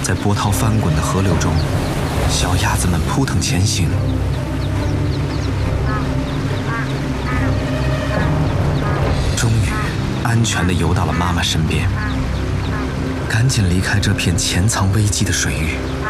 在波涛翻滚的河流中，小鸭子们扑腾前行。终于，安全地游到了妈妈身边。赶紧离开这片潜藏危机的水域。